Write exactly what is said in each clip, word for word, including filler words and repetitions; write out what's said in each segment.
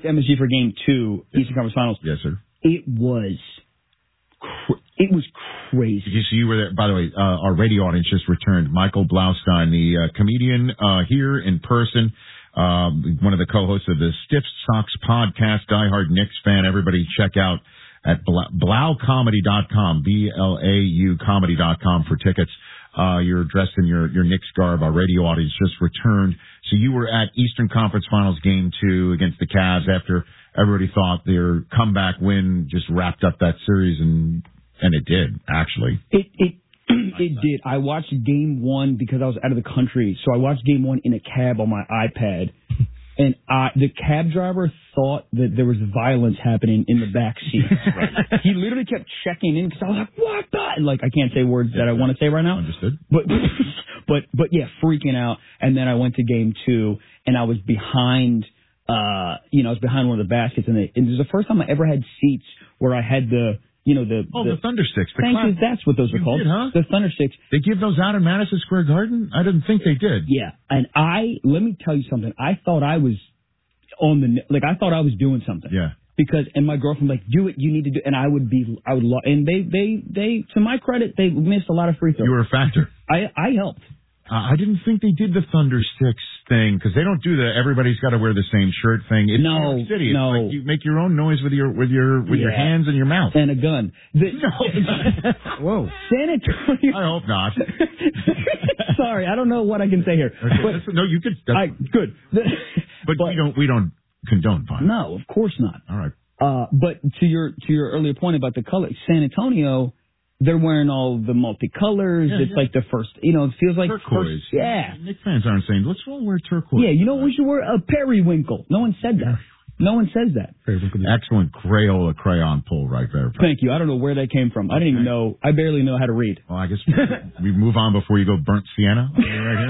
to M S G for Game Two, yes. Eastern Conference Finals. Yes, sir. It was, cr- it was crazy. Did you see you were there? By the way, uh, our radio audience just returned. Michael Blaustein, the uh, comedian uh, here in person, uh, one of the co-hosts of the Stiff Socks podcast, diehard Knicks fan. Everybody check out at blau comedy dot com, B L A U comedy dot com for tickets. Uh, you're dressed in your, your Knicks garb. Our radio audience just returned. So you were at Eastern Conference Finals Game two against the Cavs after everybody thought their comeback win just wrapped up that series, and and it did, actually. It it it did. I watched Game one because I was out of the country, so I watched Game one in a cab on my iPad. And I, the cab driver thought that there was violence happening in the back seat. Right. He literally kept checking in because I was like, "What the?" And like, I can't say words that I want to say right now. Understood. But, but, but yeah, freaking out. And then I went to Game two, and I was behind. Uh, you know, I was behind one of the baskets, and, it, and it was the first time I ever had seats where I had the. You know, the... Oh, the, the Thunder Sticks. The thank you, that's what those you are called. Did, huh? The Thunder Sticks. They give those out in Madison Square Garden? I didn't think they did. Yeah, and I, let me tell you something. I thought I was on the, like, I thought I was doing something. Yeah. Because, and my girlfriend was like, do it, you need to do, and I would be, I would, lo- and they, they, they, to my credit, they missed a lot of free throws. You were a factor. I, I helped. Uh, I didn't think they did the Thunder Sticks thing, because they don't do the everybody's got to wear the same shirt thing. It's no, New York City. It's no. like you make your own noise with your with your with yeah. your hands and your mouth and a gun. The, no. Whoa, San Antonio. I hope not. Sorry, I don't know what I can say here. Okay, but, no, you could. I, good, but, but we don't we don't condone violence. No, of course not. All right. Uh, but to your to your earlier point about the color, San Antonio. They're wearing all the multicolors. Yeah, it's yeah. like the first, you know, it feels like turquoise. First, yeah. Knicks fans aren't saying, let's all wear turquoise. Yeah, you know, we should wear a periwinkle. No one said that. No one says that. Excellent Crayola crayon pull right there. Thank you. I don't know where that came from. I didn't even know. I barely know how to read. Well, I guess we move on before you go burnt sienna. Right here.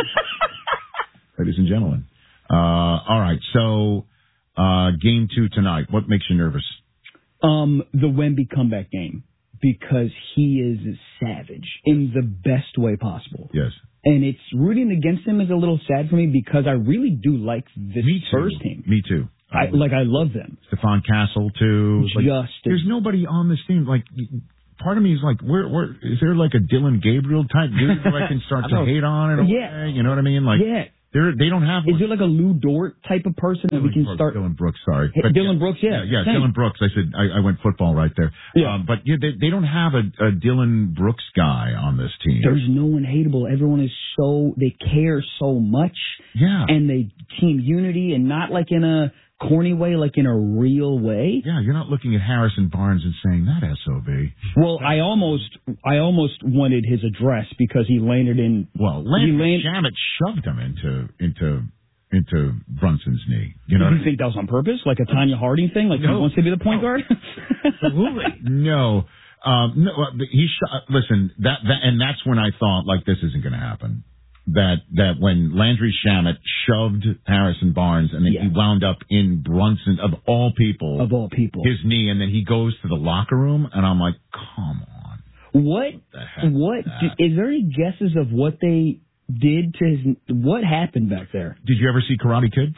Ladies and gentlemen. Uh, all right. So, uh, game two tonight. What makes you nervous? Um, the Wemby comeback game. Because he is a savage in the best way possible. Yes. And it's rooting against him is a little sad for me because I really do like this me too. first team. Me too. I, like, I love them. Stephon Castle, too. Just. Like, there's nobody on this team. Like, part of me is like, where, where, is there like a Dylan Gabriel type dude that I can start to hate on in a yeah. way? You know what I mean? Like, yeah. They're, they don't have. Is there like a Lou Dort type of person that Dylan we can Brooks, start? Dylan Brooks, sorry. Hey, but, Dylan Brooks, yeah. Yeah, yeah Dylan Brooks. I said, I, I went football right there. Yeah. Um, but yeah, they, they don't have a, a Dylan Brooks guy on this team. There's no one hateable. Everyone is so, they care so much. Yeah. And they team unity and not like in a corny way, like in a real way. Yeah, you're not looking at Harrison Barnes and saying that S O B. Well, I almost, I almost wanted his address because he landed in. Well, Landry Shamet shoved him into into into Brunson's knee. You know, do you think that was on purpose, like a Tanya Harding thing, like no. he wants to be the point guard? Absolutely, no. Um, no, he sh- listen that, that, and that's when I thought like this isn't going to happen. That that when Landry Shamet shoved Harrison Barnes and then yeah. he wound up in Brunson of all people of all people his knee, and then he goes to the locker room, and I'm like, come on, what what, what do, is there any guesses of what they did to his, what happened back there? Did you ever see Karate Kid?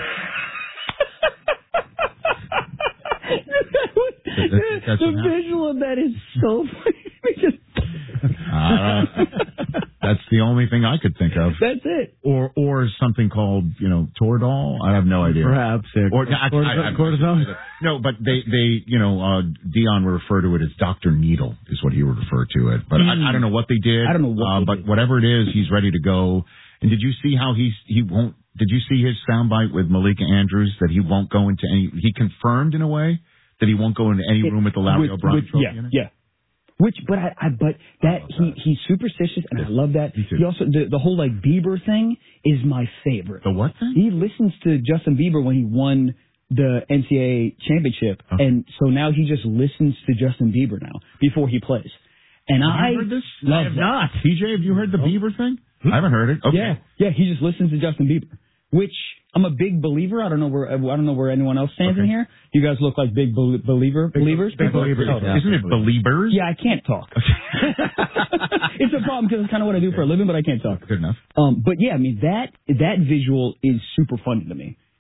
that's, that's the visual of that is so funny. uh, that's the only thing I could think of. That's it. Or or something called, you know, Toradol. I have no idea. Perhaps. Yeah. Or I, I, I, cortisone. No, but they, they you know, uh, Dion would refer to it as Doctor Needle is what he would refer to it. But mm. I, I don't know what they did. I don't know what uh, they But did. whatever it is, he's ready to go. And did you see how he's, he won't, did you see his soundbite with Malika Andrews that he won't go into any, he confirmed in a way that he won't go into any room at the Larry with, O'Brien with, Trophy? Yeah, yeah. Which, but I, I but that he that. he's superstitious, and yes. I love that. He also the the whole like Bieber thing is my favorite. The what thing? He listens to Justin Bieber when he won the N C double A championship, okay. and so now he just listens to Justin Bieber now before he plays. And have I you heard this? love I have that. not. T J, have you heard the oh. Bieber thing? I haven't heard it. Okay. Yeah, yeah. He just listens to Justin Bieber, which I'm a big believer. I don't know where I don't know where anyone else stands okay. in here. You guys look like big be- believer big, believers. Big believers. Oh, yeah. Isn't it believers? Yeah, I can't talk. It's a problem because it's kind of what I do for a living, but I can't talk. Good enough. Um, but yeah, I mean that that visual is super funny to me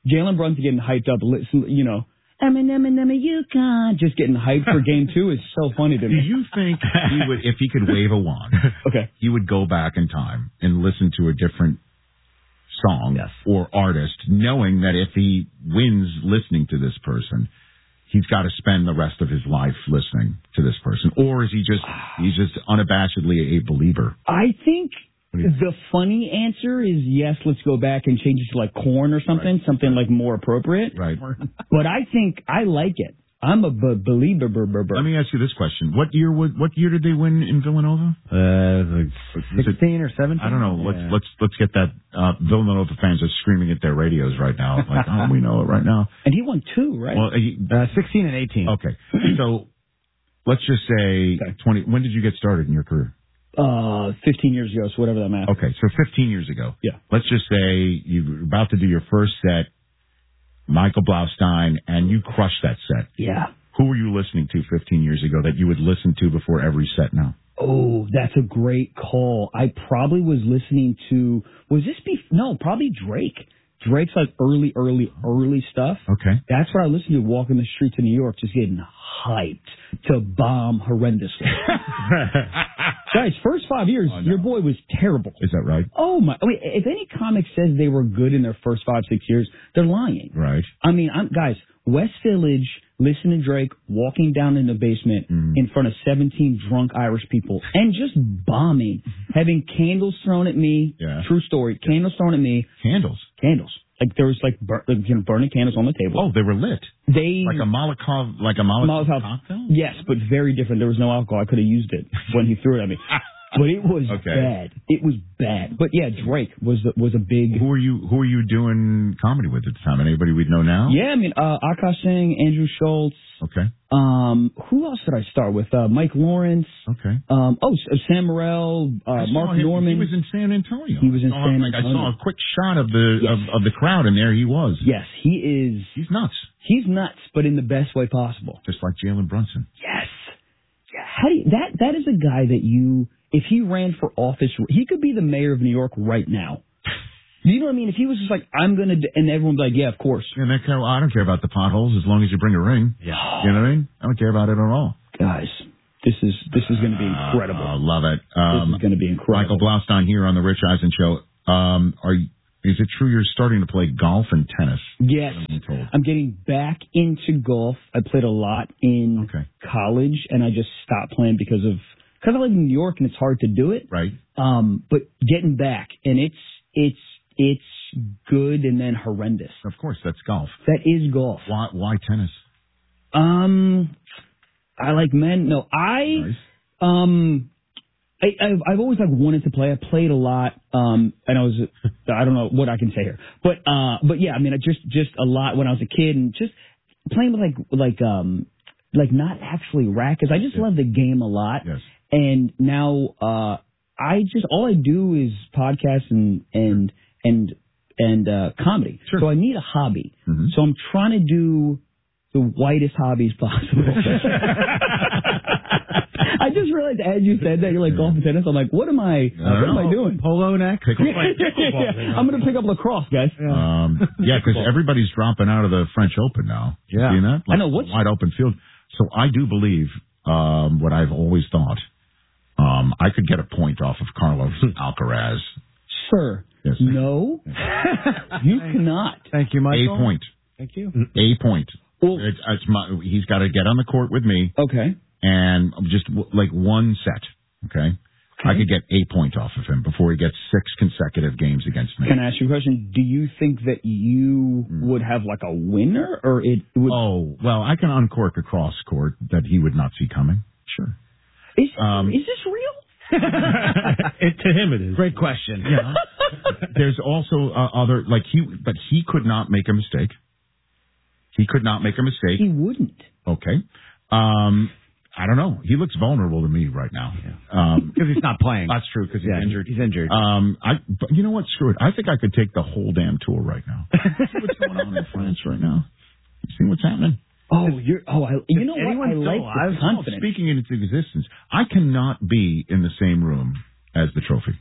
Jalen Brunson getting hyped up, listen, you know, Eminem and Eminem, you can just getting hyped for game two is so funny to me. Do you think he would, if he could wave a wand, okay, he would go back in time and listen to a different song yes. or artist, knowing that if he wins listening to this person, he's got to spend the rest of his life listening to this person? Or is he just, he's just unabashedly a believer? I think the funny answer is yes, let's go back and change it to like corn or something, right. something like more appropriate. Right. But I think I like it. I'm a b- believer. Bur- bur- bur. Let me ask you this question. What year would, what year did they win in Villanova? Uh, like sixteen or seventeen? I don't know. Let's, yeah. let's, let's get that, uh, Villanova fans are screaming at their radios right now. Like, oh, we know it right now. And he won two, right? Well, he, uh, sixteen and eighteen. Okay. So let's just say okay. twenty, when did you get started in your career? Uh, fifteen years ago, so whatever that matters. Okay, so fifteen years ago. Yeah. Let's just say you're about to do your first set, Michael Blaustein, and you crushed that set. Yeah. Who were you listening to fifteen years ago that you would listen to before every set now? Oh, that's a great call. I probably was listening to, was this be, no, probably Drake. Drake's like early, early, early stuff. Okay. That's what I listened to walking the streets of New York, just getting hyped to bomb horrendously. Guys, first five years, oh, no. your boy was terrible. Is that right? Oh, my. I mean, if any comic says they were good in their first five, six years, they're lying. Right. I mean, I'm, guys, West Village, listening to Drake, walking down in the basement mm. in front of seventeen drunk Irish people, and just bombing, having candles thrown at me. Yeah. True story. Candles thrown at me. Candles? Candles. Like, there was, like, bur- you know, burning candles on the table. Oh, they were lit. They Like a Molotov, like a Molotov, Molotov cocktail? Yes, but very different. There was no alcohol. I could have used it when he threw it at me. But it was okay. bad. It was bad. But yeah, Drake was was a big. Who are you? Who are you doing comedy with at the time? Anybody we'd know now? Yeah, I mean, uh, Akash Singh, Andrew Schultz. Okay. Um, who else did I start with? Uh, Mike Lawrence. Okay. Um, oh, Sam Morrell, uh, Mark him, Norman. He was in San Antonio. He was in I San him, like, Antonio. I saw a quick shot of the yes. of, of the crowd, and there he was. Yes, he is. He's nuts. He's nuts, but in the best way possible. Just like Jalen Brunson. Yes. Yeah. How do you, that? That is a guy that you. If he ran for office, he could be the mayor of New York right now. You know what I mean? If he was just like, I'm going to, and everyone would be like, yeah, of course. And that kind of, I don't care about the potholes as long as you bring a ring. Yeah. You know what I mean? I don't care about it at all. Guys, this is this is going to be incredible. I uh, love it. Um, this is going to be incredible. Michael Blaustein here on the Rich Eisen Show. Um, are you, is it true you're starting to play golf and tennis? Yes. I'm getting back into golf. I played a lot in okay. college, and I just stopped playing because of, because I live in New York and it's hard to do it. Right. Um, but getting back, and it's, it's, it's good and then horrendous. Of course, that's golf. That is golf. Why, why tennis? Um, I like men. No, I, nice. um, I, I've, I've always like wanted to play. I played a lot, um, and I was, I don't know what I can say here, but, uh, but yeah, I mean, I just, just a lot when I was a kid, and just playing with like, like, um, like not actually rackets. I just yeah. love the game a lot. Yes. And now, uh, I just, all I do is podcasts and, and, and, and, uh, comedy. Sure. So I need a hobby. Mm-hmm. So I'm trying to do the whitest hobbies possible. I just realized as you said that, you're like golf and tennis. I'm like, what am I, what am I doing? Polo neck? yeah, yeah, yeah. I'm going to pick up lacrosse, guys. Yeah, um, yeah, because everybody's dropping out of the French Open now. Yeah. You that? Like, I know. What's wide open field. So I do believe, um, what I've always thought. Um, I could get a point off of Carlos Alcaraz. Sir, yes, no, you cannot. Thank you, Michael. A point. Thank you. A point. Well, it's, it's my, he's got to get on the court with me. Okay. And just like one set. Okay. Okay. I could get a point off of him before he gets six consecutive games against me. Can I ask you a question? Do you think that you mm. would have like a winner, or it would? Oh, well, I can uncork a cross court that he would not see coming. Sure. Is, um, is this real? it, to him, it is. Great question. Yeah. There's also uh, other like he, but he could not make a mistake. He could not make a mistake. He wouldn't. Okay. Um, I don't know. He looks vulnerable to me right now. Because yeah. um, he's not playing. That's true, because he's yeah, injured. He's injured. Um, I, but you know what? Screw it. I think I could take the whole damn tour right now. See what's going on in France right now? See what's happening? Oh, you're. Oh, I, you know what? I like the confidence. Speaking into existence, I cannot be in the same room as the trophy.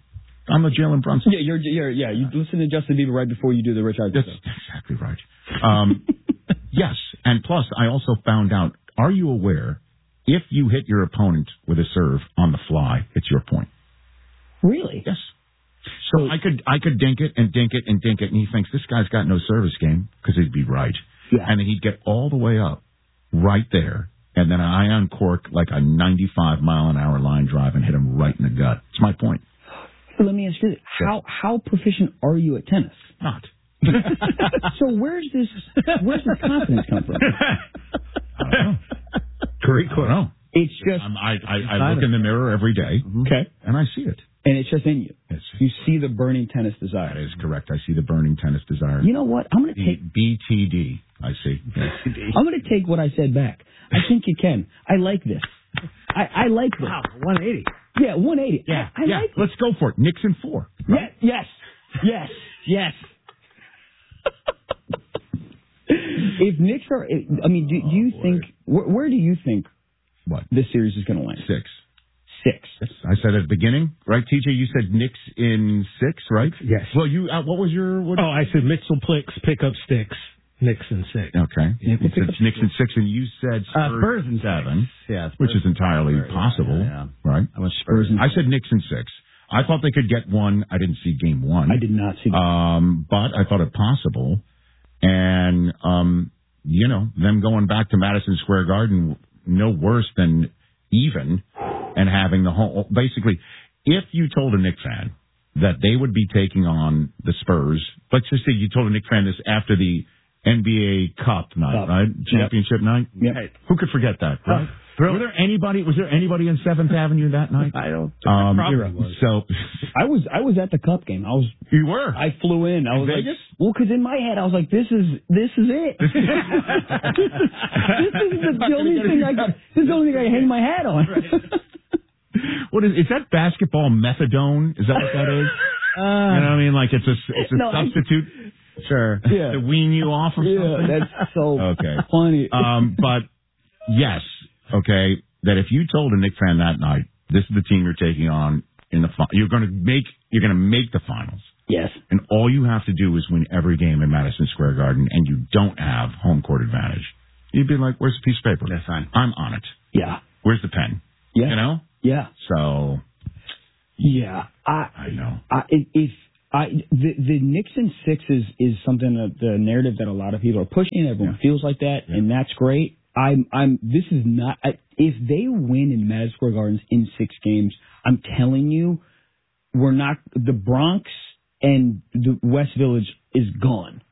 I'm a Jalen Brunson. Yeah, you're, you're, yeah, you listen to Justin Bieber right before you do the Rich Eisen That's stuff. exactly right. Um, yes, and plus, I also found out, are you aware, if you hit your opponent with a serve on the fly, it's your point. Really? Yes. So I could I could dink it and dink it and dink it, and he thinks this guy's got no service game, because he'd be right. Yeah. And then he'd get all the way up right there, and then I uncork like a ninety-five mile an hour line drive and hit him right in the gut. It's my point. So let me ask you this. How, how proficient are you at tennis? Not. So where's this where's this confidence come from? I don't know. Great I don't know. It's just... I'm, I, I, I look in the mirror every day, Okay. and I see it. And it's just in you. It's, You see the burning tennis desire. that is correct. I see the burning tennis desire. You know what? I'm going to B- take BTD, I see. I'm going to take what I said back. I think you can. I like this. I, I like this. Wow, one eighty. Yeah, one eighty. Yeah, I, I yeah. like Let's go for it. Nixon four. Yes, yes, yes, yes. If Knicks are, I mean, do, do you Oh, boy. think, where, where do you think What? this series is going to land? Six. Six. I said at the beginning, right, T J? You said Knicks in six, right? Yes. Well, you. Uh, what was your? What? Oh, I said Mitchell Plicks pick up sticks. Knicks in six. Okay. You we'll said pick up- Knicks in six, and you said Uh, Spurs, Spurs in seven, Yeah, which Spurs is entirely Spurs, possible, yeah, yeah. right? I went Spurs Spurs. in- I said Knicks in six. I thought they could get one. I didn't see game one. I did not see that. Um, but I thought it possible. And, um, you know, them going back to Madison Square Garden, no worse than even, and having the whole, basically, if you told a Knicks fan that they would be taking on the Spurs, let's just say you told a Knicks fan this after the N B A Cup night, Cup. right? Championship night? Yep. Hey, who could forget that, right? Were there anybody, was there anybody in seventh Avenue that night? I don't. Um, Probably was. so, I was I was at the Cup game. I was you were. I flew in. I In was Vegas? like, well, because in my head I was like, this is this is it. this is the, the only thing I got. This is the only thing I can hang my hat on. What is, is that basketball methadone? Is that what that is? Uh, You know what I mean? Like it's a, it's a No, I- substitute sure. Yeah. to wean you off or Yeah, something? that's so Okay. funny. Um, but yes, okay, that if you told a Knicks fan that night, this is the team you're taking on in the fi- you're going to make you're going to make the finals, yes. and all you have to do is win every game in Madison Square Garden, and you don't have home court advantage. You'd be like, "Where's the piece of paper? That's fine. I'm on it. Yeah. Where's the pen? Yeah. You know." Yeah. So Yeah. I. I know. I if I the the Knicks in six is is something that the narrative that a lot of people are pushing. Everyone Yeah. feels like that, Yeah. and that's great. I'm I'm. This is not. I, if they win in Madison Square Gardens in six games, I'm telling you, we're not. The Bronx and the West Village is gone.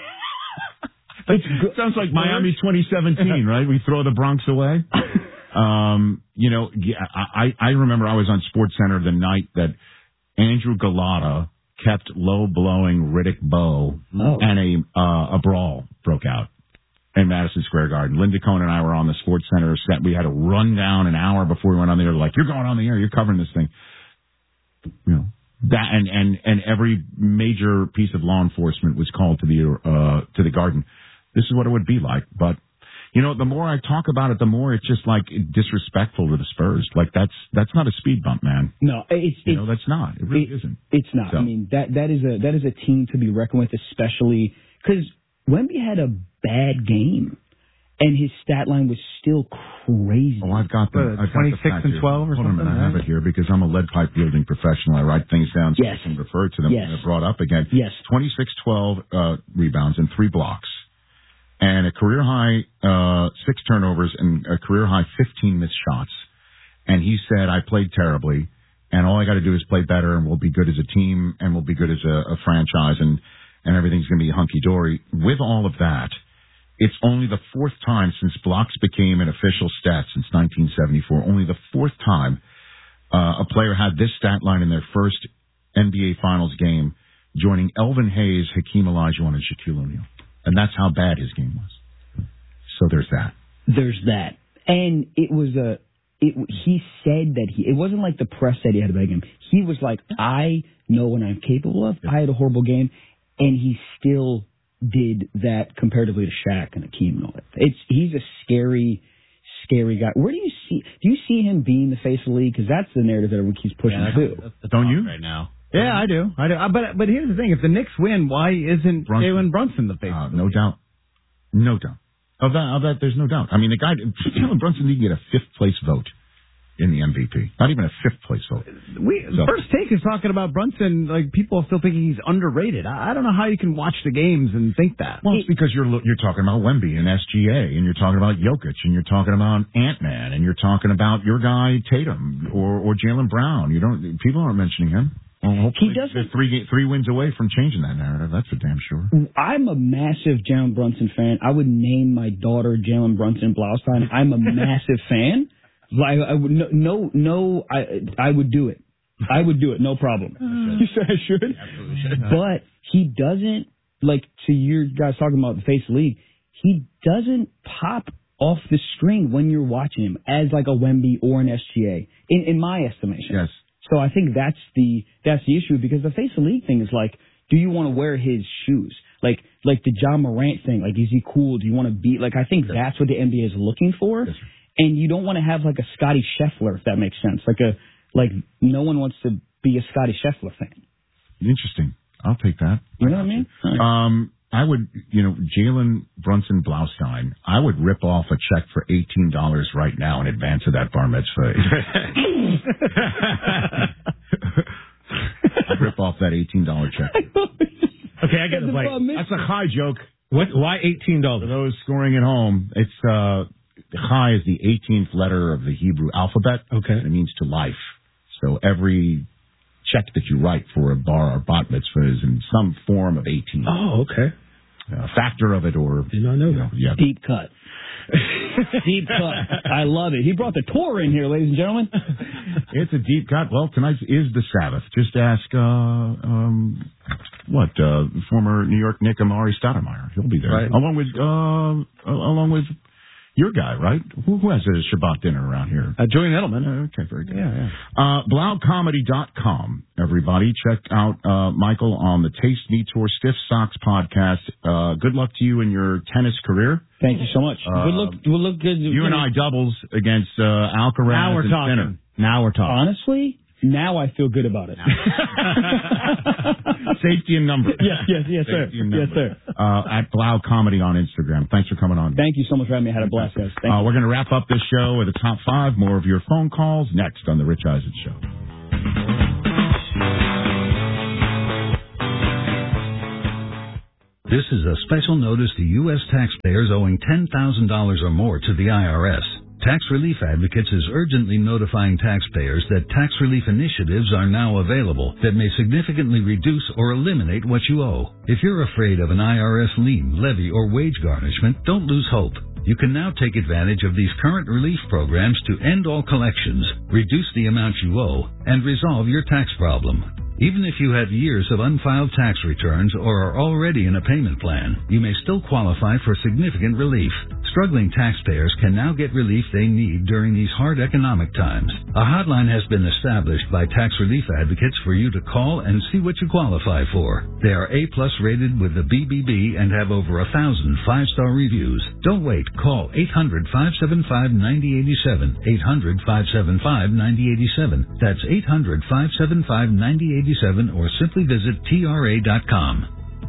It sounds like Miami twenty seventeen, right? We throw the Bronx away. Um, you know, yeah, I, I remember I was on Sports Center the night that Andrew Galata kept low blowing Riddick Bowe, Oh. and a uh, a brawl broke out in Madison Square Garden. Linda Cohn and I were on the Sports Center set. We had to run down an hour before we went on the air. Like, you're going on the air, you're covering this thing. You know, that and and and every major piece of law enforcement was called to the uh to the Garden. This is what it would be like, but. You know, the more I talk about it, the more it's just like disrespectful to the Spurs. Like that's that's not a speed bump, man. No, it's You it's know, that's not. It really it- isn't. It's not. So. I mean that that is a that is a team to be reckoned with, especially because Wemby had a bad game, and his stat line was still crazy. Oh, I've got the What, I've got the twenty-six fact and here. twelve or Hold on a something, minute, I have right? it here because I'm a lead pipe wielding professional. I write things down so Yes. I can refer to them Yes. when they're brought up again. Yes. twenty-six twelve uh, rebounds and three blocks. And a career high uh, six turnovers and a career high fifteen missed shots. And he said, I played terribly, and all I got to do is play better, and we'll be good as a team, and we'll be good as a, a franchise, and, and everything's going to be hunky-dory. With all of that, it's only the fourth time since blocks became an official stat since nineteen seventy-four, only the fourth time uh, a player had this stat line in their first N B A Finals game, joining Elvin Hayes, Hakeem Olajuwon, and Shaquille O'Neal. And that's how bad his game was. So there's that. There's that, and it was a. It, he said that he. It wasn't like the press said he had a bad game. He was like, I know what I'm capable of. I had a horrible game, and he still did that comparatively to Shaq and Hakeem and all that. It's he's a scary, scary guy. Where do you see? Do you see him being the face of the league? Because that's the narrative that everyone keeps pushing Yeah, too. that's the Don't talk you? right now? Yeah, I do. I do. Uh, but but here's the thing: if the Knicks win, why isn't Brunson. Jalen Brunson the face? Uh, no doubt. No doubt. Of that, of that, there's no doubt. I mean, the guy, Jalen Brunson, didn't get a fifth place vote in the M V P. Not even a fifth place vote. We So- First Take is talking about Brunson. Like, people are still thinking he's underrated. I, I don't know how you can watch the games and think that. Well, it's because you're you're talking about Wemby and S G A, and you're talking about Jokic, and you're talking about Ant-Man, and you're talking about your guy Tatum or or Jaylen Brown. You don't people aren't mentioning him. Well, hopefully He doesn't- they're three ga- three wins away from changing that narrative. That's for damn sure. I'm a massive Jalen Brunson fan. I would name my daughter Jalen Brunson Blaustein. I'm a massive fan. Like, I would, no, no, no, I, I would do it. I would do it, no problem. You said I should? Absolutely should. But he doesn't, like, to your guys talking about the face of the league, he doesn't pop off the string when you're watching him as like a Wemby or an S G A, in, in my estimation. Yes. So I think that's the that's the issue, because the face of the league thing is like, do you want to wear his shoes? Like like the John Morant thing, like, is he cool? Do you want to be like? I think that's what the N B A is looking for, Yes, and you don't want to have like a Scotty Scheffler, if that makes sense. Like a like no one wants to be a Scotty Scheffler fan. Interesting. I'll take that. You know what I mean? Um, I would, you know, Jalen Brunson Blaustein, I would rip off a check for eighteen dollars right now in advance of that bar mitzvah. I'd rip off that eighteen dollars check. Okay, I got it. Like, That's a high joke. what? Why eighteen For dollars? those scoring at home, it's, uh, Chai is the eighteenth letter of the Hebrew alphabet. Okay. And it means to life. So every check that you write for a bar or bat mitzvah is in some form of eighteen. Oh, okay. A factor of it, or Did not know you know, that. yeah. Deep cut. Deep cut. I love it. He brought the tour in here, ladies and gentlemen. It's a deep cut. Well, tonight is the Sabbath. Just ask, uh, um, what, uh, former New York Knick Amari Stoudemire. He'll be there. Right. Along with, uh, along with your guy, right? Who, who has a Shabbat dinner around here? Uh, Julian Edelman. Uh, okay, very good. Yeah, yeah. Uh, Blau Comedy dot com, everybody. Check out uh, Michael on the Taste Me Tour Stiff Socks podcast. Uh, good luck to you in your tennis career. Thank you so much. Uh, good look. Good look. Good. You and I doubles against uh, Alcaraz Now we're and talking. Sinner. Now we're talking. Honestly, now I feel good about it. Safety in numbers. Yes, yes, yes, sir. Safety in Yes, numbers. sir. Uh, at Blau Comedy on Instagram. Thanks for coming on. Thank you so much for having me. I had a blast, guys. Thank Uh, you. we're going to wrap up this show with a top five. More of your phone calls next on the Rich Eisen Show. This is a special notice to U S taxpayers owing ten thousand dollars or more to the I R S. Tax Relief Advocates is urgently notifying taxpayers that tax relief initiatives are now available that may significantly reduce or eliminate what you owe. If you're afraid of an I R S lien, levy, or wage garnishment, don't lose hope. You can now take advantage of these current relief programs to end all collections, reduce the amount you owe, and resolve your tax problem. Even if you have years of unfiled tax returns or are already in a payment plan, you may still qualify for significant relief. Struggling taxpayers can now get relief they need during these hard economic times. A hotline has been established by Tax Relief Advocates for you to call and see what you qualify for. They are A-plus rated with the B B B and have over a thousand five-star reviews. Don't wait. Call eight hundred, five seven five, nine zero eight seven. eight hundred, five seven five, nine zero eight seven. That's eight hundred, five seven five, nine zero eight seven, or simply visit T R A dot com.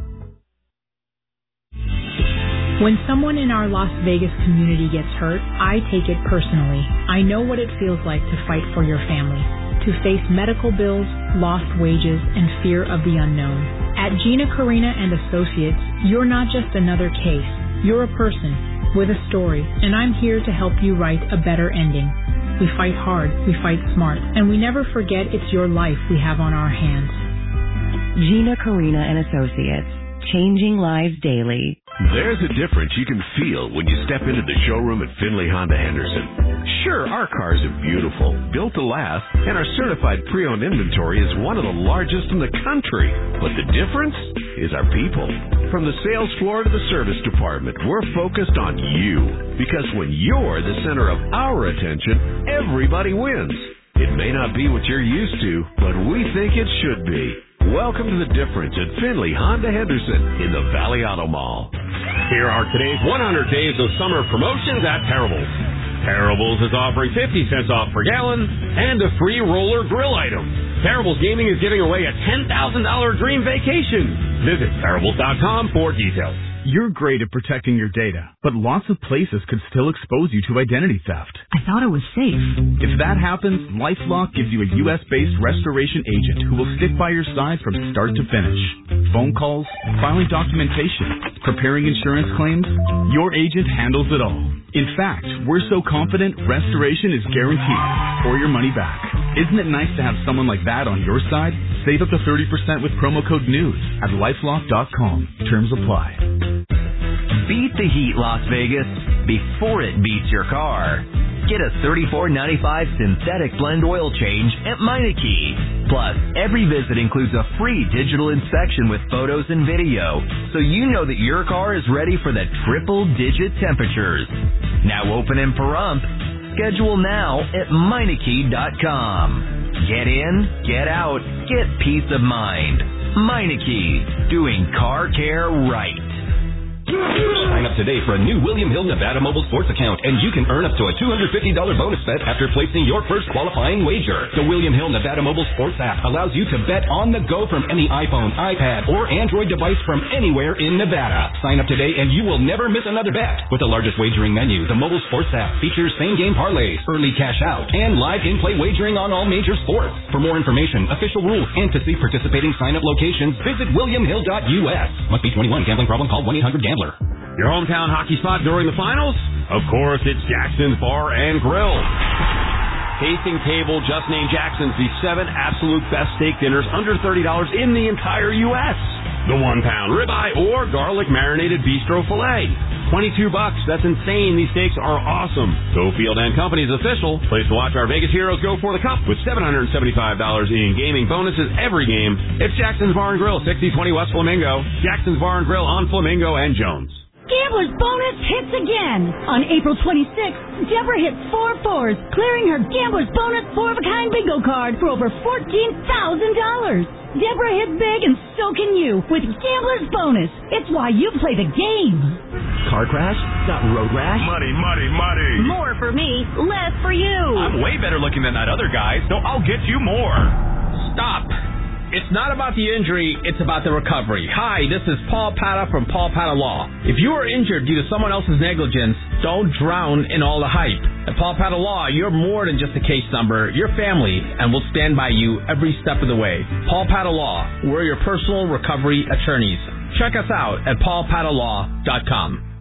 When someone in our Las Vegas community gets hurt, I take it personally. I know what it feels like to fight for your family, to face medical bills, lost wages, and fear of the unknown. At Gina Carina and Associates, you're not just another case. You're a person with a story, and I'm here to help you write a better ending. We fight hard, we fight smart, and we never forget it's your life we have on our hands. Gina Carina and Associates, changing lives daily. There's a difference you can feel when you step into the showroom at Finley Honda Henderson. Sure, our cars are beautiful, built to last, and our certified pre-owned inventory is one of the largest in the country. But the difference is our people. From the sales floor to the service department, we're focused on you. Because when you're the center of our attention, everybody wins. It may not be what you're used to, but we think it should be. Welcome to The Difference at Finley Honda Henderson in the Valley Auto Mall. Here are today's one hundred days of summer promotions at Terribles. Terribles is offering fifty cents off per gallon and a free roller grill item. Parables Gaming is giving away a ten thousand dollars dream vacation. Visit parables dot com for details. You're great at protecting your data, but lots of places could still expose you to identity theft. I thought it was safe. If that happens, LifeLock gives you a U S-based restoration agent who will stick by your side from start to finish. Phone calls, filing documentation, preparing insurance claims, your agent handles it all. In fact, we're so confident restoration is guaranteed or your money back. Isn't it nice to have someone like that on your side? Save up to thirty percent with promo code NEWS at lifelock dot com. Terms apply. Beat the heat, Las Vegas, before it beats your car. Get a thirty-four ninety-five synthetic blend oil change at Meineke. Plus, every visit includes a free digital inspection with photos and video, so you know that your car is ready for the triple-digit temperatures. Now open in Pahrump. Schedule now at Meineke dot com. Get in, get out, get peace of mind. Meineke, doing car care right. Sign up today for a new William Hill Nevada mobile sports account, and you can earn up to a two hundred fifty dollars bonus bet after placing your first qualifying wager. The William Hill Nevada mobile sports app allows you to bet on the go from any iPhone, iPad, or Android device from anywhere in Nevada. Sign up today and you will never miss another bet. With the largest wagering menu, the mobile sports app features same-game parlays, early cash out, and live in-play wagering on all major sports. For more information, official rules, and to see participating sign-up locations, visit william hill dot U S. Must be twenty-one. Gambling problem? Call one eight hundred gambler. Your hometown hockey spot during the finals? Of course, it's Jackson's Bar and Grill. Tasting Table just named Jackson's the seven absolute best steak dinners under thirty dollars in the entire U S The one-pound ribeye or garlic marinated bistro filet. twenty-two bucks. That's insane. These steaks are awesome. Cofield and Company's official place to watch our Vegas heroes go for the cup with seven hundred seventy-five dollars in gaming bonuses every game. It's Jackson's Bar and Grill, sixty twenty West Flamingo. Jackson's Bar and Grill on Flamingo and Jones. Gambler's Bonus hits again. On April twenty-sixth, Deborah hit four fours, clearing her Gambler's Bonus four-of-a-kind bingo card for over fourteen thousand dollars. Deborah hit big, and so can you with Gambler's Bonus. It's why you play the game. Car crash? Got road rash? Money, money, money. More for me, less for you. I'm way better looking than that other guy, so I'll get you more. Stop. It's not about the injury, it's about the recovery. Hi, this is Paul Pata from Paul Pata Law. If you are injured due to someone else's negligence, don't drown in all the hype. At Paul Pata Law, you're more than just a case number. You're family, and we'll stand by you every step of the way. Paul Pata Law, we're your personal recovery attorneys. Check us out at paul pata law dot com.